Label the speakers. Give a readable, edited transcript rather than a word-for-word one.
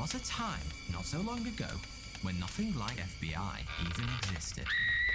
Speaker 1: was a time, not so long ago, when nothing like FBI even existed.